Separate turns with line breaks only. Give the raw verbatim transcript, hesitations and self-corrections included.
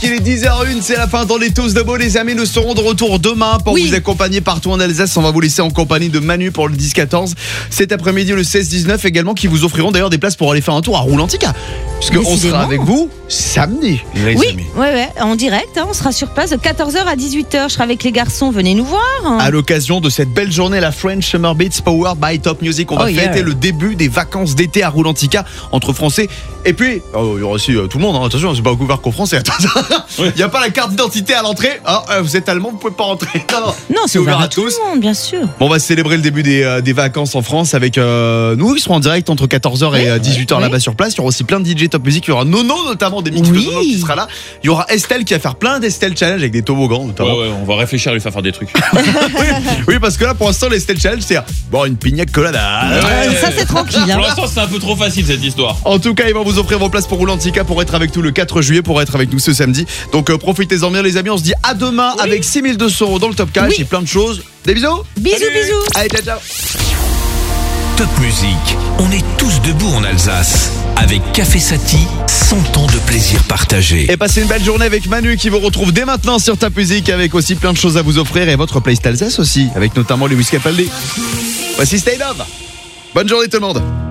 il est dix heures zéro un, c'est la fin dans les tous de beau. Les amis, nous serons de retour demain pour
oui.
vous accompagner partout en Alsace. On va vous laisser en compagnie de Manu pour le dix quatorze. Cet après-midi, le seize dix-neuf également, qui vous offriront d'ailleurs des places pour aller faire un tour à Roulantica. Puisqu'on sera avec vous samedi, les
oui,
amis.
Ouais, ouais, en direct, hein, on sera sur place de quatorze heures à dix-huit heures. Je serai avec les garçons, venez nous voir.
À l'occasion de cette belle journée, la French Summer Beats Powered by Top Music, on va
oh,
fêter
yeah.
le début des vacances d'été à Roulantica entre Français. Et puis, oh, il y aura aussi euh, tout le monde, hein. Attention, c'est pas ouvert qu'aux Français. Il oui. n'y a pas la carte d'identité à l'entrée. Ah, euh, vous êtes allemand, vous pouvez pas rentrer. Non, non,
non c'est ouvert, ouvert à, à tous. Tout le monde, bien sûr.
Bon, on va célébrer le début des, euh, des vacances en France avec euh, nous. Ils seront en direct entre quatorze heures oui, et dix-huit heures oui. là-bas sur place. Il y aura aussi plein de D J Top Music. Il y aura Nono notamment, des mix oui. de Nono qui sera là. Il y aura Estelle qui va faire plein d'Estelle Challenge avec des toboggans notamment.
Ouais, ouais, on va réfléchir à lui faire faire des trucs.
oui, oui, parce que là pour l'instant l'Estelle Challenge c'est bon une pina colada.
Ouais, ouais, ça c'est tranquille. Hein.
Pour l'instant c'est un peu trop facile cette histoire.
En tout cas, ils vont vous offrir vos places pour Roulantica pour être avec nous le quatre juillet, pour être avec nous ce samedi. Donc euh, profitez-en bien les amis. On se dit à demain oui. avec six mille deux cents euros dans le Top Cash oui. et plein de choses. Des bisous.
Bisous, Salut. bisous.
Allez, ciao, ciao.
Top Music, on est tous debout en Alsace. Avec Café Sati, cent ans de plaisir partagé.
Et passez une belle journée avec Manu qui vous retrouve dès maintenant sur Top Music avec aussi plein de choses à vous offrir et votre playlist Alsace aussi, avec notamment les Whisky Paldi. Voici Stay Love. Bonne journée tout le monde.